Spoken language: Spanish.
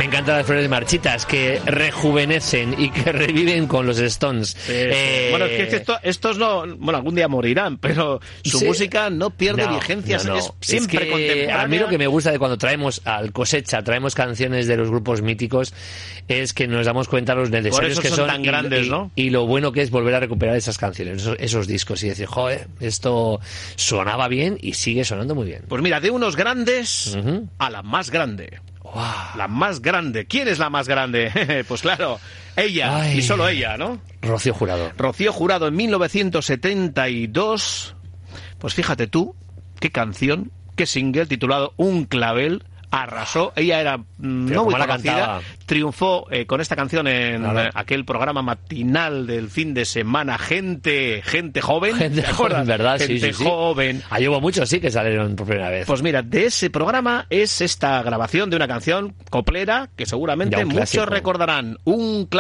Me encantan las flores marchitas que rejuvenecen y que reviven con los Stones. Bueno, es que estos no, bueno, algún día morirán, pero su música no pierde vigencia, es siempre contemporánea. A mí lo que me gusta de cuando traemos al Cosecha, traemos canciones de los grupos míticos, es que nos damos cuenta de los necesarios que son tan grandes, ¿no? Y lo bueno que es volver a recuperar esas canciones, esos discos, y decir, joder, esto sonaba bien y sigue sonando muy bien. Pues mira, de unos grandes a la más grande. Wow. La más grande. ¿Quién es la más grande? Pues claro, ella, y solo ella, ¿no? Rocío Jurado. Rocío Jurado en 1972. Pues fíjate tú, qué canción, qué single titulado Un clavel. Arrasó, ella era no muy conocida, triunfó con esta canción en aquel programa matinal del fin de semana, gente joven. Gente joven, ¿verdad? Gente joven. Ahí hubo muchos, sí, que salieron por primera vez. Pues mira, de ese programa es esta grabación de una canción coplera que seguramente muchos recordarán, Un clavel.